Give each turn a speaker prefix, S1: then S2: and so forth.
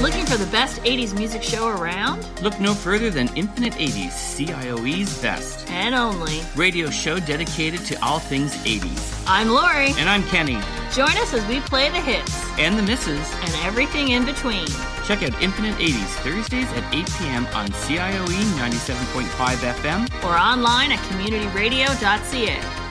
S1: Looking for the best 80s music show around?
S2: Look no further than Infinite 80s, CIOE's best.
S1: And only.
S2: Radio show dedicated to all things 80s.
S1: I'm Lori.
S2: And I'm Kenny.
S1: Join us as we play the hits.
S2: And the misses.
S1: And everything in between.
S2: Check out Infinite 80s Thursdays at 8 p.m. on CIOE 97.5 FM.
S1: Or online at communityradio.ca.